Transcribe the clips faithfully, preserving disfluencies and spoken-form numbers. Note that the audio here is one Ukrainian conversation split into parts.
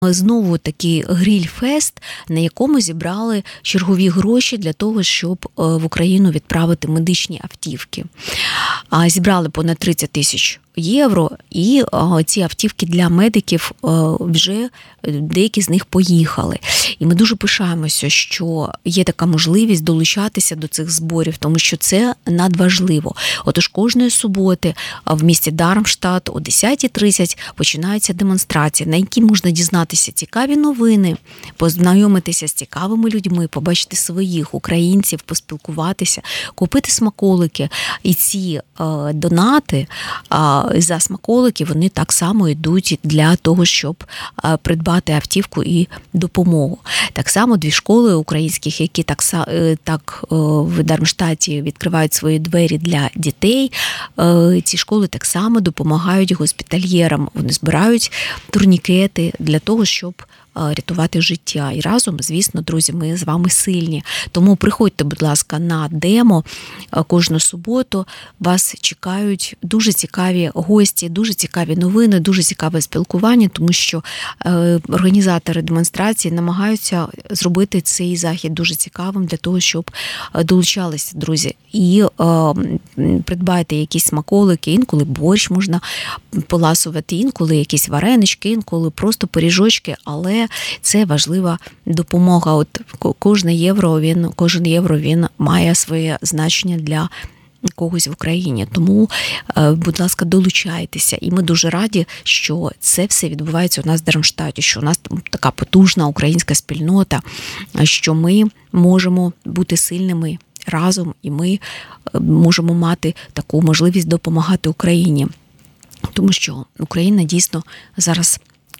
Знову такий гриль-фест, на якому зібрали чергові гроші для того, щоб в Україну відправити медичні автівки. Зібрали понад тридцять тисяч євро, і ці автівки для медиків вже деякі з них поїхали. І ми дуже пишаємося, що є така можливість долучатися до цих зборів, тому що це надважливо. Отож, кожної суботи в місті Дармштадт о десята тридцять починаються демонстрації, на які можна дізнатися цікаві новини, познайомитися з цікавими людьми, побачити своїх українців, поспілкуватися, купити смаколики. І ці донати за смаколики, вони так само йдуть для того, щоб придбати автівку і допомогу. Так само дві школи українських, які так, так в Дармштадті відкривають свої двері для дітей, ці школи так само допомагають госпітальєрам. Вони збирають турнікети для того, щоб рятувати життя. І разом, звісно, друзі, ми з вами сильні. Тому приходьте, будь ласка, на демо кожну суботу. Вас чекають дуже цікаві гості, дуже цікаві новини, дуже цікаве спілкування, тому що організатори демонстрації намагаються зробити цей захід дуже цікавим для того, щоб долучалися, друзі. І придбайте якісь смаколики, інколи борщ можна поласувати, інколи якісь варенички, інколи просто пиріжочки, але це важлива допомога. От кожне євро, він, кожен євро, він має своє значення для когось в Україні. Тому, будь ласка, долучайтеся. І ми дуже раді, що це все відбувається у нас в Дармштадті, що у нас така потужна українська спільнота, що ми можемо бути сильними разом, і ми можемо мати таку можливість допомагати Україні. Тому що Україна дійсно зараз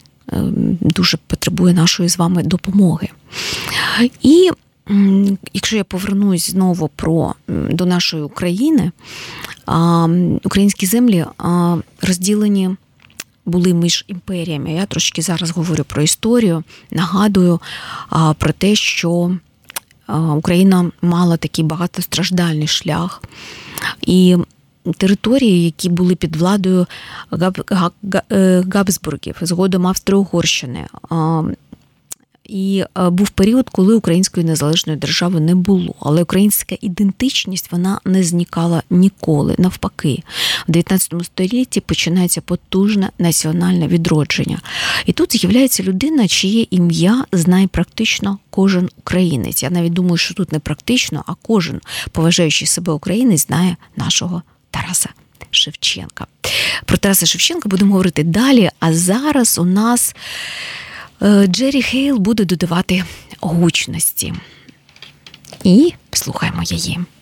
дуже потребує нашої з вами допомоги. І якщо я повернусь знову про, до нашої України, українські землі розділені були між імперіями. Я трошки зараз говорю про історію, нагадую про те, що Україна мала такий багатостраждальний шлях. І території, які були під владою Габсбургів, згодом Австро-Угорщини. І був період, коли української незалежної держави не було. Але українська ідентичність, вона не зникала ніколи. Навпаки, в дев'ятнадцятому столітті починається потужне національне відродження. І тут з'являється людина, чиє ім'я знає практично кожен українець. Я навіть думаю, що тут не практично, а кожен, поважаючий себе українець, знає нашого Тараса Шевченка. Про Тараса Шевченка будемо говорити далі, а зараз у нас Джері Хейл буде додавати гучності. І слухаємо її.